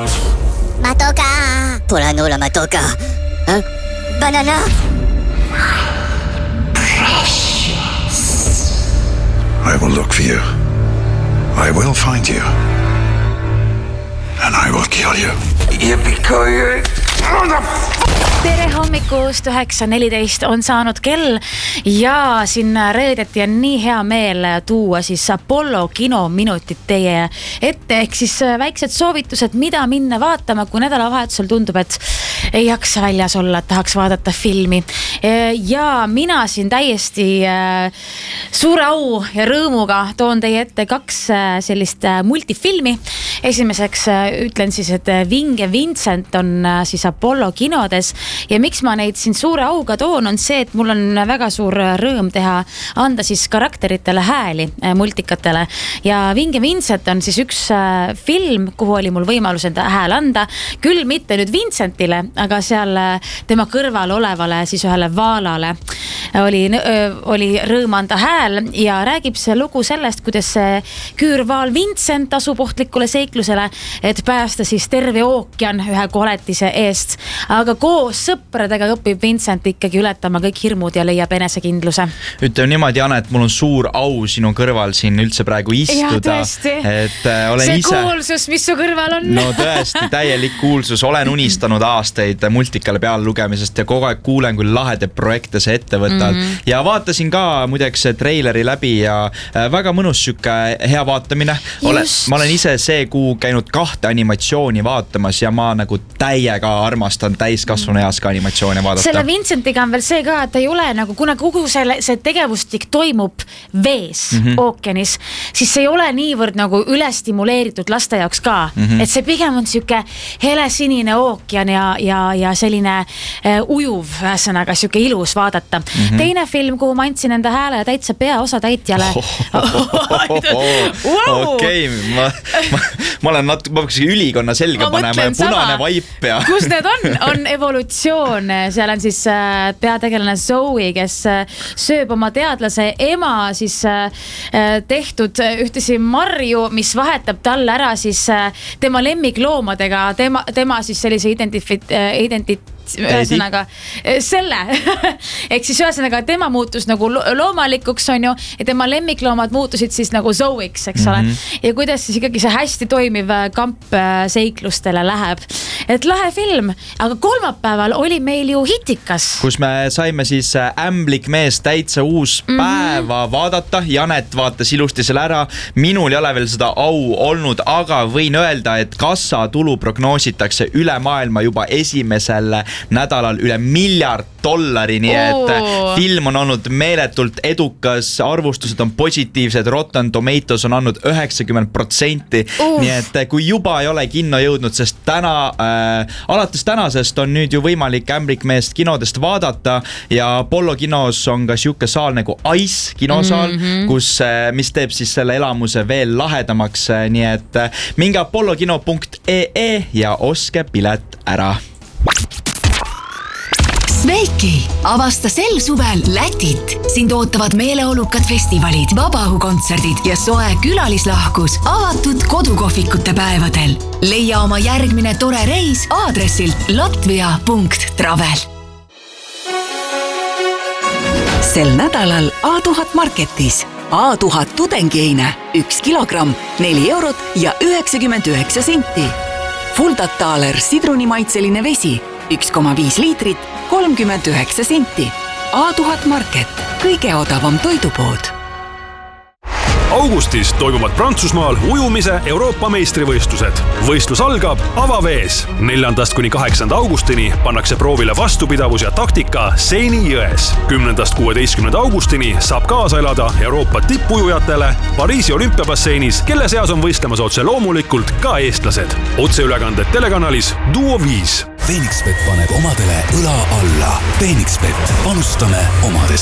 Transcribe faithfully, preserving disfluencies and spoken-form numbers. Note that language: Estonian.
Matoka. Pole nulla matoka. Huh? Banana. Precious. I will look for you. I will find you. And I will kill you. Yippee-ki-yay. Tere hommikust, üheksa neliteist on saanud kell ja siin reedeti on nii hea meel tuua siis Apollo kinominutit teie ette, ehk siis väiksed soovitused, mida minna vaatama, kui nädalavahetusel tundub, et ei jaksa väljas olla, et tahaks vaadata filmi. Ja mina siin täiesti suure au ja rõõmuga toon teie ette kaks sellist multifilmi. Esimeseks ütlen siis, et Vinge Vincent on siis Apollo kinodes ja miks ma neid siin suure auga toon on see, et mul on väga suur rõõm teha, anda siis karakteritele hääli multikatele ja Vinge Vincent on siis üks film, kuhu oli mul võimalus enda hääl anda, küll mitte nüüd Vincentile, aga seal tema kõrval olevale siis ühele vaalale oli, oli rõõm anda hääl ja räägib see lugu sellest, kuidas see küürvaal Vincent asub ohtlikule seiklusele, et päästa siis terve ookean ühe koletise eest, aga koos sõpradega õpib Vincent ikkagi ületama kõik hirmud ja leiab enesekindluse. Ütleme niimoodi, Anne, et mul on suur au sinu kõrval siin üldse praegu istuda. Et olen see ise... kuulsus, mis su kõrval on. No tõesti, täielik kuulsus. Olen unistanud aastaid multikale peale lugemisest ja kogu aeg kuulen, kui lahede projekte see ette võtad. Mm-hmm. Ja vaatasin ka muideks treileri läbi ja väga mõnus süke hea vaatamine. Olen, ma olen ise see kuu käinud kahte animatsiooni vaatamas ja ma nagu täiega armastan täiskasvanu eas ka animatsioone vaadata. Selle Vincentiga on veel see ka, et ta ei ole nagu, kuna kogu selle, see tegevustik toimub vees, mm-hmm. ookeanis, siis see ei ole niivõrd nagu ülestimuleeritud laste jaoks ka. Mm-hmm. Et see pigem on siuke helesinine ookean ja, ja, ja selline uh, ujuv, ühesõnaga siuke ilus vaadata. Mm-hmm. Teine film, kuhu ma andsin enda hääle täitsa peaosa täitjale. Okei, ma, ma, ma olen natuke, ma peaks ülikonna selga panema ja punane sama. Vaip ja... Kus need on? On evolutsioon. Seal on siis peategelane Zoe, kes sööb oma teadlase ema siis tehtud ühtesi marju, mis vahetab talle ära siis tema lemmikloomadega, tema, tema siis sellise identifit, identit ühesõnaga selle ehk siis ühesõnaga tema muutus nagu loomalikuks on ju ja tema lemmikloomad muutusid siis nagu Zoe'iks, eks ole mm-hmm. ja kuidas siis ikkagi see hästi toimiv kamp seiklustele läheb, et lahe film, aga kolmapäeval oli meil ju hitikas, kus me saime siis ämblik mees täitsa uus mm-hmm. päeva vaadata. Janet vaatas ilusti selle ära, minul ei ole veel seda au olnud, aga võin öelda, et kassa tulu prognoositakse üle maailma juba esimesel nädalal üle miljard dollari, nii et oh. film on olnud meeletult edukas, arvustused on positiivsed, Rotten Tomatoes on andnud üheksakümmend protsenti, uh. nii et kui juba ei ole kinno jõudnud, sest täna, äh, alates tänasest on nüüd ju võimalik ämblikmeest kinodest vaadata ja Apollo kinos on ka siuke saal nagu Ice kinosaal, mm-hmm. kus, äh, mis teeb siis selle elamuse veel lahedamaks, nii et äh, minge apollo kino punkt ee ja oske pilet ära. Sveiki, avasta sel suvel Lätit. Sind ootavad meeleolukad festivalid, vabaõhukontserdid ja soe külalislahkus avatud kodukohvikute päevadel. Leia oma järgmine tore reis aadressilt latvia punkt travel. Sel nädalal A tuhat marketis. A tuhat tudengieine, üks kilogramm, neli eurot ja üheksakümmend üheksa senti. Fuldataaler sidrunimaitseline vesi, üks koma viis liitrit, kolmkümmend üheksa senti. A tuhat market, kõige odavam toidupood. Augustis toimuvad Prantsusmaal ujumise Euroopa meistrivõistlused. Võistlus algab avavees. neljandast kuni kaheksanda augustini pannakse proovile vastupidavus ja taktika Seini jões. kümnendast kuueteistkümnenda augustini saab kaasa elada Euroopa tippujujatele Pariisi olümpiabasseinis, kelle seas on võistlemas otse loomulikult ka eestlased. Otseülekanded telekanalis Duo viis. Phoenixbet paneb omadele õla alla. Phoenixbet, panustame omades.